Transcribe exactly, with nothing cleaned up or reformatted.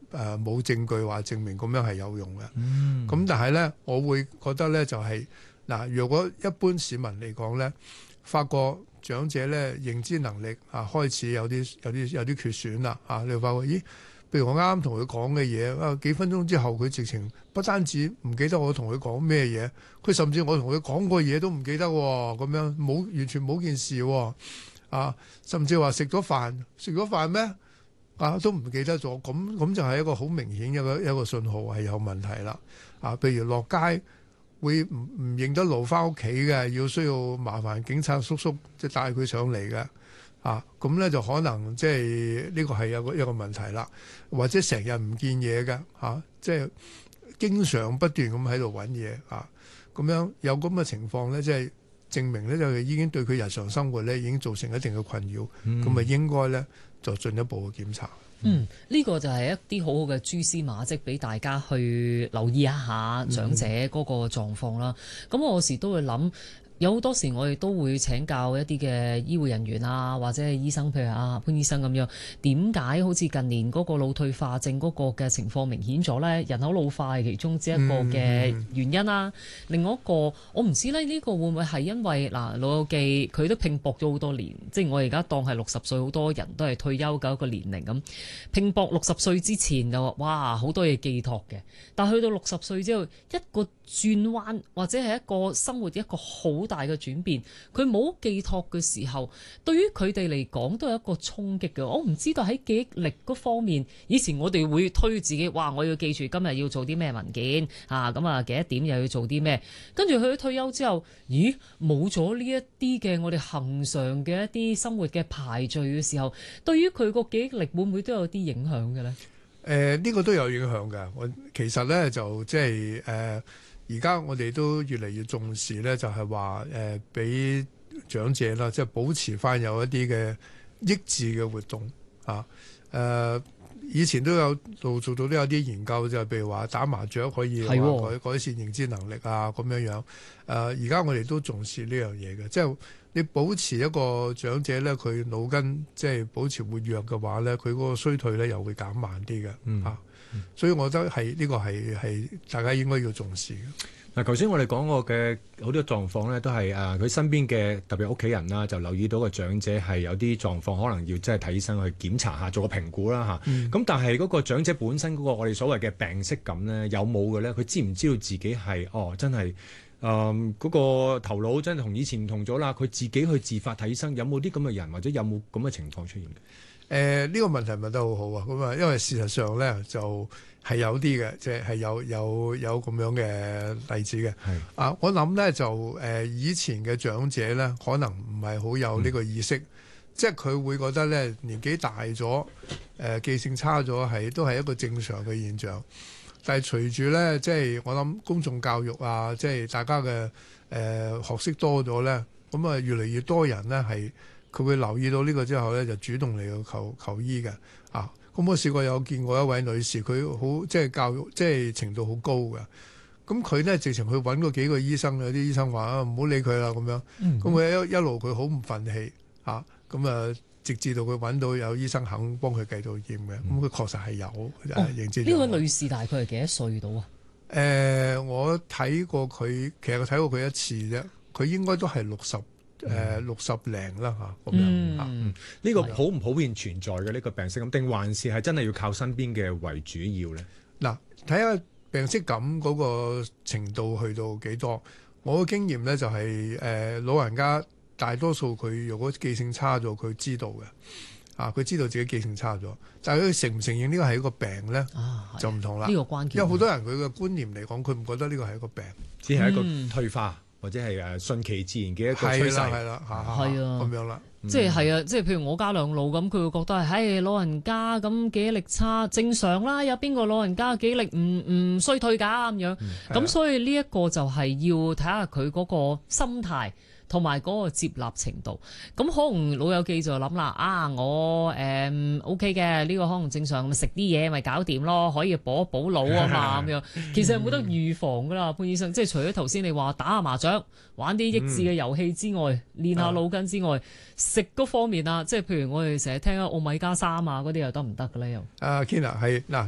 誒冇證據話證明咁樣係有用嘅。咁、 嗯、 但係咧，我會覺得咧就係、是、嗱，如果一般市民嚟講咧，發覺長者咧認知能力啊開始有啲有啲有啲缺損啦啊，你會發覺咦？譬如我啱啱同佢講嘅嘢，啊幾分鐘之後佢直情不單止唔記得我同佢講咩嘢，佢甚至我同佢講過嘢都唔記得喎，咁樣冇完全冇件事喎，啊甚至話食咗飯食咗飯咩啊都唔記得咗，咁咁就係一個好明顯一個一個信號係有問題啦。啊，譬如落街會唔唔認得路翻屋企嘅，要需要麻煩警察叔叔即係帶佢上嚟嘅。啊，咁咧就可能即係呢個係有個一個問題啦，或者成日唔見嘢嘅嚇，即係經常不斷咁喺度揾嘢啊，咁樣有咁嘅情況咧，即係證明咧就已經對佢日常生活咧已經造成一定嘅困擾，咁咪、嗯、應該咧就進一步嘅檢查。 嗯，呢、這個就係一啲好好嘅蛛絲馬跡，俾大家去留意一下長者嗰個狀況啦。咁、嗯、我有時都會諗。有好多時我哋都會請教一啲嘅醫護人員啊，或者係醫生，譬如阿潘醫生咁樣，點解好似近年嗰個腦退化症嗰個嘅情況明顯咗呢？人口老化係其中之一個嘅原因啦。嗯嗯、另外一個我唔知呢，呢、這個會唔會係因為嗱老友記佢都拼搏咗好多年，即係我而家當係六十歲，好多人都係退休嘅一個年齡咁，拼搏六十歲之前就話哇好多嘢寄託嘅，但係去到六十歲之後一個轉彎或者係一個生活一個好大嘅轉變，佢冇寄託嘅時候，對於佢哋嚟講都係一個衝擊嘅。我唔知道喺記憶力嗰方面，以前我哋會推自己，哇！我要記住今日要做啲咩文件啊，咁啊幾多點又要做啲咩？跟住去咗退休之後，咦冇咗呢一啲嘅我哋恆常嘅一啲生活嘅排序嘅時候，對於佢個記憶力會唔會都有啲影響嘅咧？誒、 呃，呢、這個都有影響嘅。我其實咧就即係誒。呃而家我哋都越嚟越重視咧，就係話誒俾長者啦，即係保持翻有一啲嘅益智嘅活動啊。誒、呃、以前都有做做到都有啲研究，就係譬如話打麻雀可以改改善認知能力啊，咁樣樣。誒而家我哋都重視呢樣嘢嘅，即係你保持一個長者咧，佢腦筋即係保持活躍嘅話咧，佢嗰個衰退咧又會減慢啲嘅。嗯。啊所以我覺得係呢、這個係係大家應該要重視嘅。 嗱，頭先我哋講過嘅好多狀況咧，都係誒佢身邊嘅特別屋企人啦，就留意到個長者係有啲狀況，可能要即係睇醫生去檢查下，做個評估啦嚇。咁、嗯、但係嗰個長者本身嗰個我哋所謂嘅病識感咧，有冇嘅咧？佢知唔知道自己係哦真係誒嗰個頭腦真係同以前唔同咗啦？佢自己去自發睇醫生，有冇啲咁嘅人，或者有冇咁嘅情況出現嘅？ 誒呢、呃這個問題問得好好啊！咁啊，因為事實上咧就係有啲嘅，即係係有有有咁樣嘅例子嘅。係是啊，我諗咧就誒、呃、以前嘅長者咧，可能唔係好有呢個意識，嗯、即係佢會覺得咧年紀大咗，誒、呃、記性差咗係都係一個正常嘅現象。但係隨住咧，即係我諗公眾教育啊，即係大家嘅誒、呃、學識多咗咧，咁啊越嚟越多人咧係。佢會留意到呢個之後咧，就主動嚟到求求醫嘅啊！咁我試過有見過一位女士，佢好即係教育即係程度好高嘅。咁佢咧直情去揾過幾個醫生，有啲醫生話啊唔好理佢啦咁樣。咁佢、嗯、一一路佢好唔憤氣啊！咁啊，直至到佢揾到有醫生肯幫佢繼續驗嘅，咁佢、嗯、確實係有認知。 呢位、哦、女士大概係幾多歲到啊？ 誒、呃，我睇過佢，其實我睇過佢一次啫。佢應該都係六十。誒六十零啦嚇，咁樣嚇， 呢個普唔普遍存在嘅呢、呢個病識感，定還是係真係要靠身邊嘅為主要咧？ 嗱，睇下病識感嗰個程度去到幾多？我嘅經驗咧就係、是、誒、呃、老人家大多數佢如果記性差咗，佢知道嘅啊，佢知道自己記性差咗，但係佢承唔承認呢個係一個病咧，啊、就唔同啦。呢個關鍵，因為好多人佢嘅觀念嚟講，佢唔覺得呢個係一個病， 只係一個退化。嗯或者係誒順其自然嘅一個趨勢， 係啦，係啊，咁樣啦， 即係係啊，即係譬如我家兩老咁，佢會覺得係，唉，老人家咁記憶力差，正常啦，有邊個老人家記憶力唔唔衰退㗎咁樣，咁、嗯、所以呢一個就係要睇下佢嗰個心態。同埋嗰個接納程度，咁可能老友記就諗啦，啊我誒、嗯、OK 嘅，呢、呢個可能正常，咁食啲嘢咪搞掂咯，可以補一補腦啊嘛咁樣。其實冇得預防噶啦，潘醫生，即係除咗頭先你話打下麻雀、玩啲益智嘅遊戲之外，嗯、練下腦筋之外，食嗰、啊、方面啊，即係譬如我哋成日聽啊奧米加三啊嗰啲又得唔得嘅咧又？ 啊 Kina 係嗱。